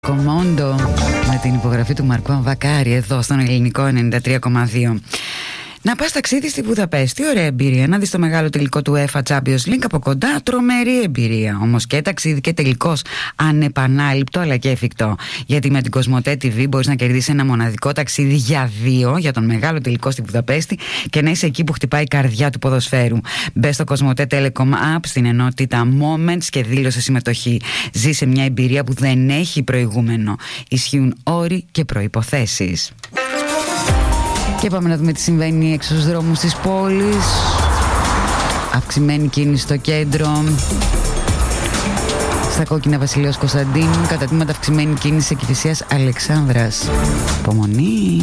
Κομόντο με την υπογραφή του Μαρκό Βακάρη εδώ στον ελληνικό 93,2. Να πας ταξίδι στη Βουδαπέστη, ωραία εμπειρία. Να δεις το μεγάλο τελικό του UEFA Champions League από κοντά, τρομερή εμπειρία. Όμως και ταξίδι και τελικός ανεπανάληπτο αλλά και εφικτό. Γιατί με την Κοσμοτέ TV μπορείς να κερδίσεις ένα μοναδικό ταξίδι για 2 για τον μεγάλο τελικό στη Βουδαπέστη και να είσαι εκεί που χτυπάει η καρδιά του ποδοσφαίρου. Μπες στο Κοσμοτέ Telecom App στην ενότητα Moments και δήλωσε συμμετοχή. Ζήσε μια εμπειρία που δεν έχει προηγούμενο. Ισχύουν όροι και προϋποθέσεις. Και πάμε να δούμε τι συμβαίνει έξω στους δρόμους της πόλης. Αυξημένη κίνηση στο κέντρο. Στα κόκκινα Βασιλέως Κωνσταντίνου. Κατά τμήματα αυξημένη κίνηση σε Κηφισίας Αλεξάνδρας. Υπομονή.